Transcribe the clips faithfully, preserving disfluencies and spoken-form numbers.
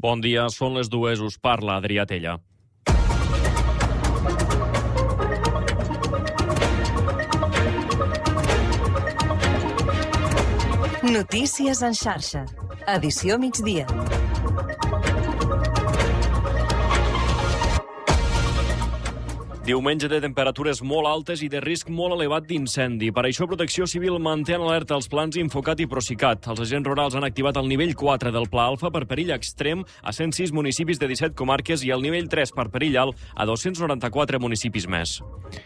Bon dia, són les dues, us parla Adrià Tella. Notícies en xarxa. Edició migdia. Diumenge de temperatures molt altes i de risc molt elevat d'incendi. Per això Protecció Civil manté en alerta els plans Infocat i Procicat. Els agents rurals han activat el nivell quatre del Pla Alfa per perill extrem a cent sis municipis de disset comarques i el nivell tres per perill alt a dos-cents noranta-quatre municipis més.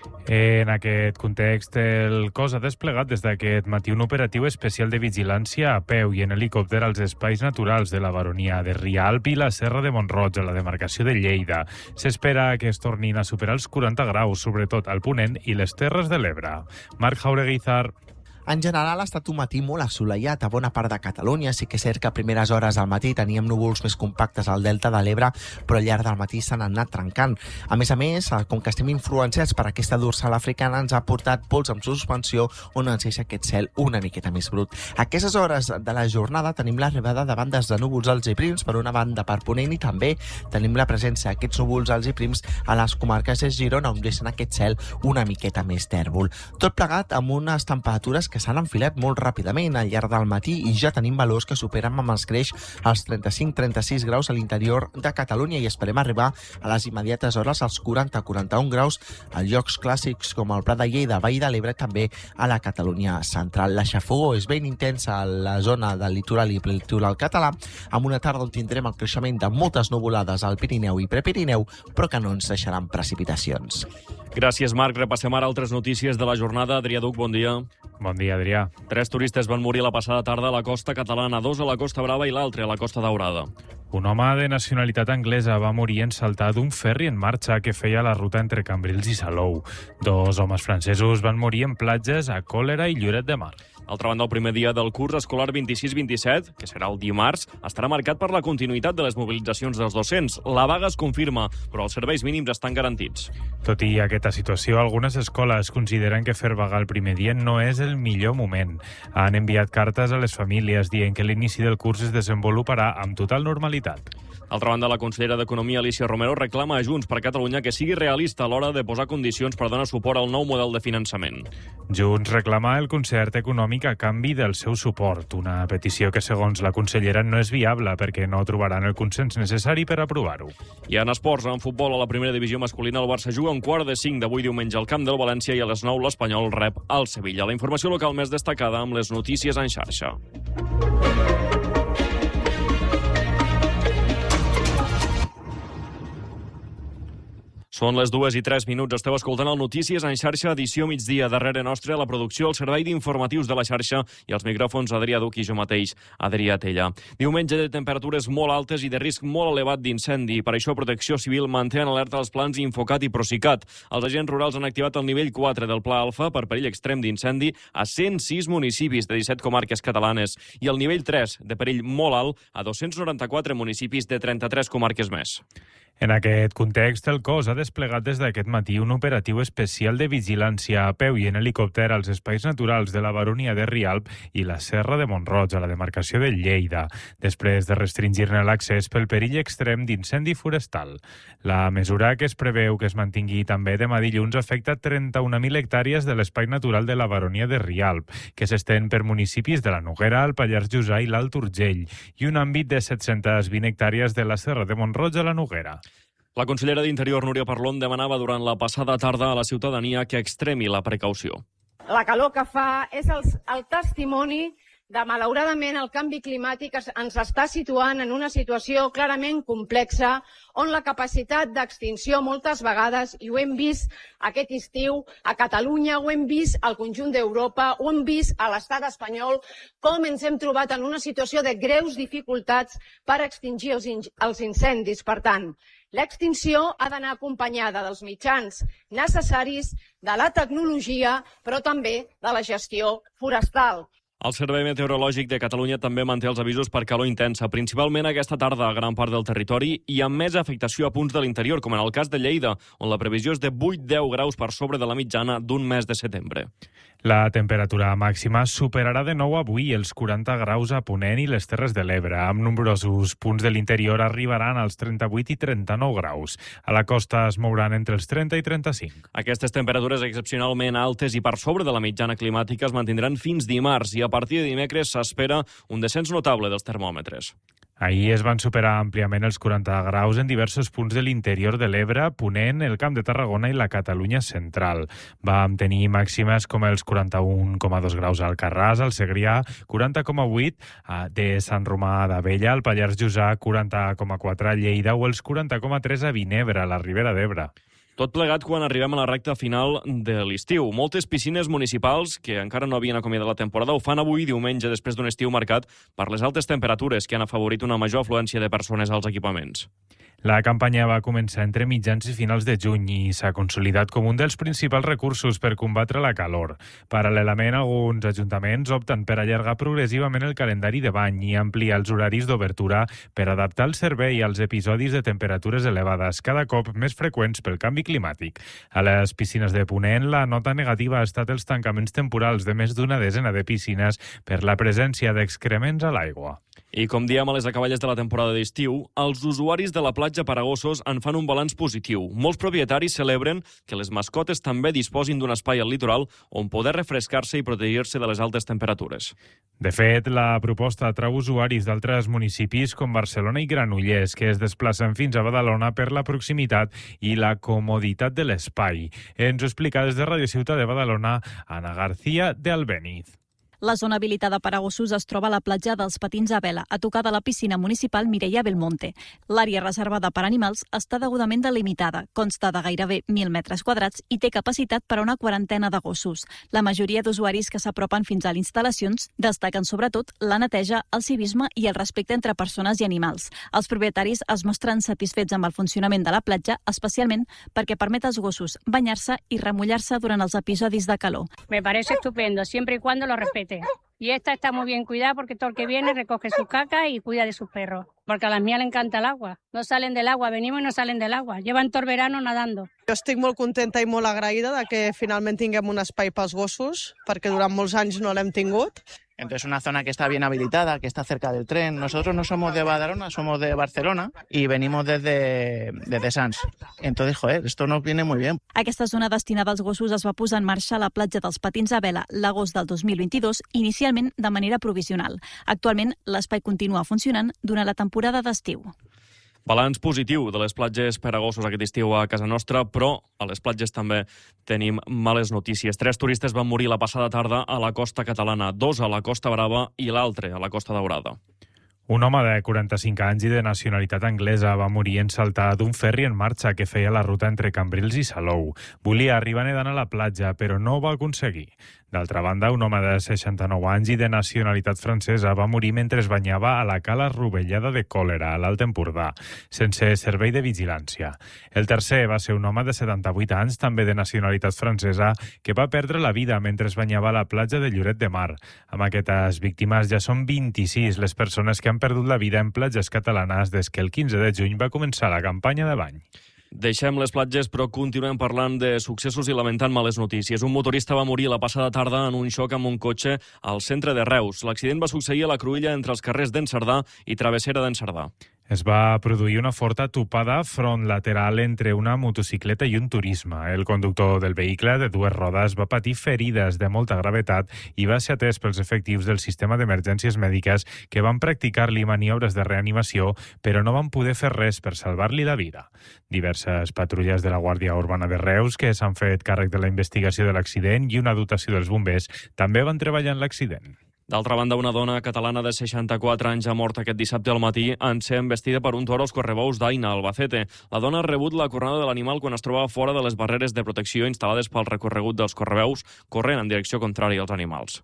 En aquest context, el cos ha desplegat des d'aquest matí un operatiu especial de vigilància a peu i en helicòpter als espais naturals de la Baronia de Rialb i la Serra de Mont-roig, a la demarcació de Lleida. S'espera que es tornin a superar els quaranta graus, sobretot al Ponent i les Terres de l'Ebre. Marc Jaureguizar. En general ha estat un matí molt assolellat a bona part de Catalunya. Sí que és cert que a primeres hores del matí teníem núvols més compactes al delta de l'Ebre, però al llarg del matí s'han anat trencant. A més a més, com que estem influenciats per aquesta dorsal africana, ens ha portat pols en suspensió on ens deixa aquest cel una miqueta més brut. A aquestes hores de la jornada tenim l'arribada de bandes de núvols alts i prims per una banda per Ponent i també tenim la presència d'aquests núvols alts i prims a les comarques de Girona, on deixen aquest cel una miqueta més tèrbol. Tot plegat amb unes temperatures que s'han enfilat molt ràpidament al llarg del matí i ja tenim valors que superen amb escreix els trenta-cinc trenta-sis graus a l'interior de Catalunya i esperem arribar a les immediates hores als quaranta quaranta-un graus a llocs clàssics com el Prat de Lleida, Vall de l'Ebre, també a la Catalunya central. La xafogor és ben intensa a la zona del litoral i prelitoral català, amb una tarda on tindrem el creixement de moltes nuvolades al Pirineu i Prepirineu, però que no ens deixaran precipitacions. Gràcies, Marc. Repassem ara altres notícies de la jornada. Adrià Duc, bon dia. Bon dia, Adrià. Tres turistes van morir la passada tarda a la costa catalana, dos a la Costa Brava i l'altre a la Costa Daurada. Un home de nacionalitat anglesa va morir en saltar d'un ferri en marxa que feia la ruta entre Cambrils i Salou. Dos homes francesos van morir en platges a Còlera i Lloret de Mar. D'altra banda, el primer dia del curs escolar vint-i-sis vint-i-set, que serà el dimarts, estarà marcat per la continuïtat de les mobilitzacions dels docents. La vaga es confirma, però els serveis mínims estan garantits. Tot i aquesta situació, algunes escoles consideren que fer vaga el primer dia no és el millor moment. Han enviat cartes a les famílies dient que l'inici del curs es desenvoluparà amb total normalitat. D'altra banda, la consellera d'Economia, Alícia Romero, reclama a Junts per Catalunya que sigui realista a l'hora de posar condicions per donar suport al nou model de finançament. Junts reclama el concert econòmic a canvi del seu suport, una petició que, segons la consellera, no és viable perquè no trobaran el consens necessari per aprovar-ho. I en esports, en futbol, a la primera divisió masculina, el Barça juga un quart de cinc d'avui diumenge al camp del València i a les nou l'Espanyol rep al Sevilla. La informació local més destacada amb les notícies en xarxa. Són les dues i tres minuts. Esteu escoltant el Notícies en xarxa, edició migdia. Darrere nostre, la producció, el servei d'informatius de la xarxa i els micròfons Adrià Duc i jo mateix, Adrià Tella. Diumenge de temperatures molt altes i de risc molt elevat d'incendi. Per això Protecció Civil manté en alerta els plans Infocat i Procicat. Els agents rurals han activat el nivell quatre del Pla Alfa per perill extrem d'incendi a cent sis municipis de disset comarques catalanes i el nivell tres de perill molt alt a dos-cents noranta-quatre municipis de trenta-tres comarques més. En aquest context, el cos ha desplegat des d'aquest matí un operatiu especial de vigilància a peu i en helicòpter als espais naturals de la Baronia de Rialb i la Serra de Mont-roig, a la demarcació de Lleida, després de restringir-ne l'accés pel perill extrem d'incendi forestal. La mesura, que es preveu que es mantingui també demà dilluns, afecta trenta-un mil hectàrees de l'espai natural de la Baronia de Rialb, que s'estén per municipis de la Noguera, el Pallars Jussà i l'Alt Urgell, i un àmbit de set-cents vint hectàrees de la Serra de Mont-roig a la Noguera. La consellera d'Interior, Núria Parlon, demanava durant la passada tarda a la ciutadania que extremi la precaució. La calor que fa és el, el testimoni de, malauradament, el canvi climàtic ens està situant en una situació clarament complexa on la capacitat d'extinció moltes vegades, i ho hem vist aquest estiu a Catalunya, ho hem vist al conjunt d'Europa, ho hem vist a l'estat espanyol, com ens hem trobat en una situació de greus dificultats per extingir els, in els incendis. Per tant, l'extinció ha d'anar acompanyada dels mitjans necessaris, de la tecnologia, però també de la gestió forestal. El Servei Meteorològic de Catalunya també manté els avisos per calor intensa, principalment aquesta tarda a gran part del territori i amb més afectació a punts de l'interior, com en el cas de Lleida, on la previsió és de vuit a deu graus per sobre de la mitjana d'un mes de setembre. La temperatura màxima superarà de nou avui els quaranta graus a Ponent i les Terres de l'Ebre. Amb nombrosos punts de l'interior arribaran als trenta-vuit i trenta-nou graus. A la costa es mouran entre els trenta i trenta-cinc. Aquestes temperatures excepcionalment altes i per sobre de la mitjana climàtica es mantindran fins dimarts i a partir de dimecres s'espera un descens notable dels termòmetres. Ahir es van superar àmpliament els quaranta graus en diversos punts de l'interior de l'Ebre, Ponent, el Camp de Tarragona i la Catalunya central. Vam tenir màximes com els quaranta-un coma dos graus al Alcarràs, al Segrià, quaranta coma vuit de Sant Romà d'Abella, al Pallars Jussà, quaranta coma quatre a Lleida o els quaranta coma tres a Vinebre, a la Ribera d'Ebre. Tot plegat quan arribem a la recta final de l'estiu. Moltes piscines municipals, que encara no havien acomiadat la temporada, ho fan avui diumenge després d'un estiu marcat per les altes temperatures que han afavorit una major afluència de persones als equipaments. La campanya va començar entre mitjans i finals de juny i s'ha consolidat com un dels principals recursos per combatre la calor. Paral·lelament, alguns ajuntaments opten per allargar progressivament el calendari de bany i ampliar els horaris d'obertura per adaptar el servei als episodis de temperatures elevades, cada cop més freqüents pel canvi climàtic. A les piscines de Ponent, la nota negativa ha estat els tancaments temporals de més d'una desena de piscines per la presència d'excrements a l'aigua. I com diem a les acaballes de la temporada d'estiu, els usuaris de la platja per a gossos en fan un balanç positiu. Molts propietaris celebren que les mascotes també disposin d'un espai al litoral on poder refrescar-se i protegir-se de les altes temperatures. De fet, la proposta atrau usuaris d'altres municipis com Barcelona i Granollers, que es desplacen fins a Badalona per la proximitat i la comoditat de l'espai. Ens ho explica des de Radio Ciutat de Badalona, Ana García de Albéniz. La zona habilitada per a gossos es troba a la platja dels Patins a Vela, a tocar de la piscina municipal Mireia Belmonte. L'àrea reservada per animals està degudament delimitada, consta de gairebé mil metres quadrats i té capacitat per a una quarantena de gossos. La majoria d'usuaris que s'apropen fins a les instal·lacions destaquen sobretot la neteja, el civisme i el respecte entre persones i animals. Els propietaris es mostren satisfets amb el funcionament de la platja, especialment perquè permet als gossos banyar-se i remullar-se durant els episodis de calor. Me parece estupendo, siempre y cuando lo respete. Y esta está muy bien cuidada porque todo el que viene recoge su caca y cuida de sus perros. Porque a las mías le encanta el agua. No salen del agua, venimos y no salen del agua. Llevan tot verano nadando. Jo estic molt contenta i molt agraïda de que finalment tinguem un espai pels gossos, perquè durant molts anys no l'hem tingut. Entonces, una zona que está bien habilitada, que está cerca del tren. Nosotros no somos de Badalona, somos de Barcelona y venimos desde, desde Sants. Entonces, joder, esto nos viene muy bien. Aquesta zona destinada als gossos es va posar en marxa a la platja dels Patins a Vela l'agost del dos mil vint-i-dos, inicialment de manera provisional. Actualment, l'espai continua funcionant durant la temporada d'estiu. Balanç positiu de les platges per a gossos aquest estiu a casa nostra, però a les platges també tenim males notícies. Tres turistes van morir la passada tarda a la costa catalana, dos a la Costa Brava i l'altre a la Costa Daurada. Un home de quaranta-cinc anys i de nacionalitat anglesa va morir en saltar d'un ferri en marxa que feia la ruta entre Cambrils i Salou. Volia arribar nedant a la platja, però no ho va aconseguir. D'altra banda, un home de seixanta-nou anys i de nacionalitat francesa va morir mentre es banyava a la cala rovellada de Còlera, a l'Alt Empordà, sense servei de vigilància. El tercer va ser un home de setanta-vuit anys, també de nacionalitat francesa, que va perdre la vida mentre es banyava a la platja de Lloret de Mar. Amb aquestes víctimes ja són vint-i-sis les persones que han perdut la vida en platges catalanes des que el quinze de juny va començar la campanya de bany. Deixem les platges, però continuem parlant de successos i lamentant males notícies. Un motorista va morir la passada tarda en un xoc amb un cotxe al centre de Reus. L'accident va succeir a la cruïlla entre els carrers d'en Cerdà i Travessera d'en Cerdà. Es va produir una forta topada front lateral entre una motocicleta i un turisme. El conductor del vehicle de dues rodes va patir ferides de molta gravetat i va ser atès pels efectius del sistema d'emergències mèdiques que van practicar-li maniobres de reanimació, però no van poder fer res per salvar-li la vida. Diverses patrulles de la Guàrdia Urbana de Reus, que s'han fet càrrec de la investigació de l'accident, i una dotació dels bombers també van treballar en l'accident. D'altra banda, una dona catalana de seixanta-quatre anys ha mort aquest dissabte al matí en ser embestida per un toro als correbous d'Aina, Albacete. La dona ha rebut la cornada de l'animal quan es trobava fora de les barreres de protecció instal·lades pel recorregut dels correveus, corrent en direcció contrària als animals.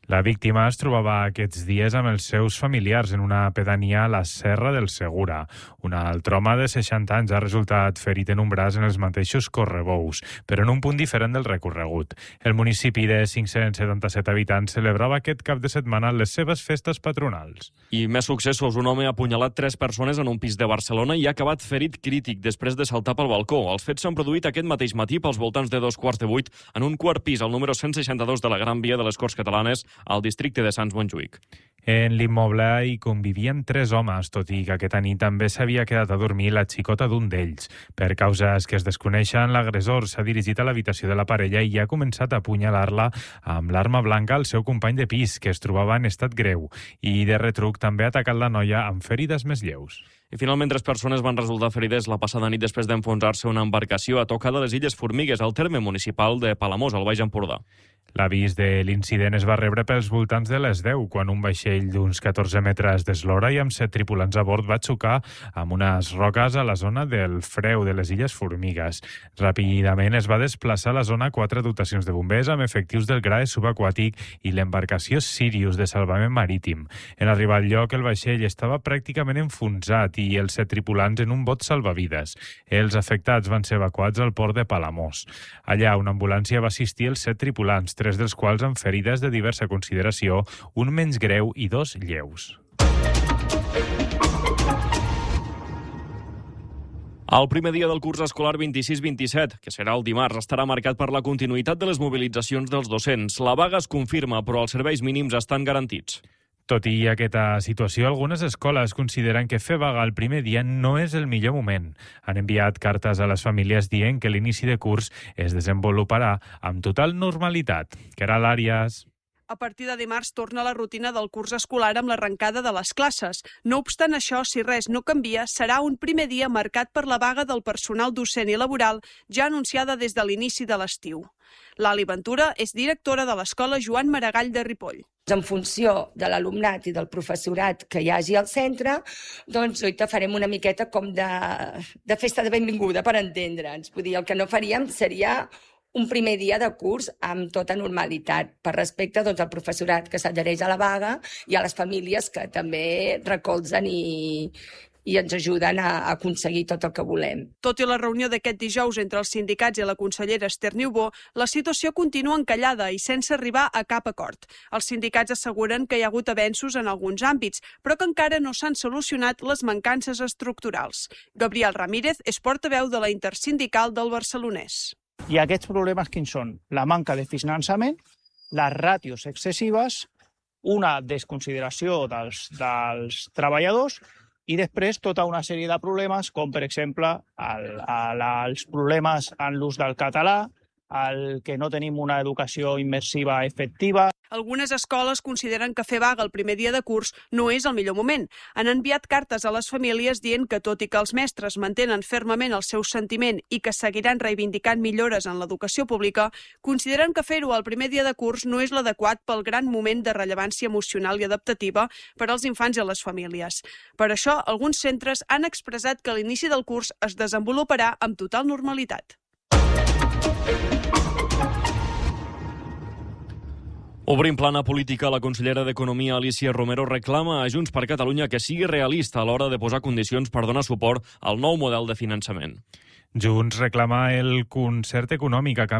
La víctima es trobava aquests dies amb els seus familiars en una pedania a la Serra del Segura. Un altre home de seixanta anys ha resultat ferit en un braç en els mateixos correbous, però en un punt diferent del recorregut. El municipi de cinc-cents setanta-set habitants celebrava aquest cap de setmana les seves festes patronals. I més successos. Un home ha apunyalat tres persones en un pis de Barcelona i ha acabat ferit crític després de saltar pel balcó. Els fets s'han produït aquest mateix matí pels voltants de dos quarts de vuit en un quart pis al número cent seixanta-dos de la Gran Via de les Corts Catalanes al districte de Sants Montjuïc. En l'immoble hi convivien tres homes, tot i que aquesta nit també s'havia quedat a dormir la xicota d'un d'ells. Per causes que es desconeixen, l'agressor s'ha dirigit a l'habitació de la parella i ha començat a apunyalar-la amb l'arma blanca al seu company de pis, que es trobava en estat greu, i de retruc també ha atacat la noia amb ferides més lleus. I finalment, tres persones van resultar ferides la passada nit després d'enfonsar-se una embarcació a tocar de les Illes Formigues, al terme municipal de Palamós, al Baix Empordà. L'avís de l'incident es va rebre pels voltants de les deu, quan un vaixell d'uns catorze metres d'eslora i amb set tripulants a bord va xocar amb unes roques a la zona del Freu de les Illes Formigues. Ràpidament es va desplaçar a la zona quatre dotacions de bombers amb efectius del G R A E subaquàtic i l'embarcació Sirius de salvament marítim. En arribar al lloc, el vaixell estava pràcticament enfonsat i els set tripulants en un bot salvavides. Els afectats van ser evacuats al port de Palamós. Allà, una ambulància va assistir els set tripulants, tres dels quals amb ferides de diversa consideració, un menys greu i dos lleus. El primer dia del curs escolar vint-i-sis vint-i-set, que serà el dimarts, estarà marcat per la continuïtat de les mobilitzacions dels docents. La vaga es confirma, però els serveis mínims estan garantits. Tot i aquesta situació, algunes escoles consideren que fer vaga el primer dia no és el millor moment. Han enviat cartes a les famílies dient que l'inici de curs es desenvoluparà amb total normalitat. Caral Àries. A partir de dimarts torna la rutina del curs escolar amb l'arrencada de les classes. No obstant això, si res no canvia, serà un primer dia marcat per la vaga del personal docent i laboral ja anunciada des de l'inici de l'estiu. L'Ali Ventura és directora de l'Escola Joan Maragall de Ripoll. En funció de l'alumnat i del professorat que hi hagi al centre, doncs oita farem una miqueta com de, de festa de benvinguda, per entendre'ns. Vull dir, el que no faríem seria un primer dia de curs amb tota normalitat, per respecte doncs, al professorat que s'adhereix a la vaga i a les famílies que també recolzen i, i ens ajuden a aconseguir tot el que volem. Tot i la reunió d'aquest dijous entre els sindicats i la consellera Esther Niubó, la situació continua encallada i sense arribar a cap acord. Els sindicats asseguren que hi ha hagut avenços en alguns àmbits, però que encara no s'han solucionat les mancances estructurals. Gabriel Ramírez és portaveu de la intersindical del Barcelonès. I aquests problemes quins són? La manca de finançament, les ràtios excessives, una desconsideració dels, dels treballadors i després tota una sèrie de problemes, com per exemple el, el, els problemes en l'ús del català, el que no tenim una educació immersiva efectiva. Algunes escoles consideren que fer vaga el primer dia de curs no és el millor moment. Han enviat cartes a les famílies dient que, tot i que els mestres mantenen fermament el seu sentiment i que seguiran reivindicant millores en l'educació pública, consideren que fer-ho el primer dia de curs no és l'adequat pel gran moment de rellevància emocional i adaptativa per als infants i les famílies. Per això, alguns centres han expressat que l'inici del curs es desenvoluparà amb total normalitat. Obrint plana política, la consellera d'Economia, Alícia Romero, reclama a Junts per Catalunya que sigui realista a l'hora de posar condicions per donar suport al nou model de finançament. Junts reclama el concert econòmic a